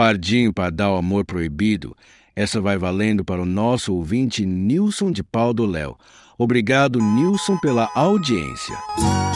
fardinho para dar o amor proibido. Essa vai valendo para o nosso ouvinte Nilson de Pau do Léo. Obrigado, Nilson, pela audiência.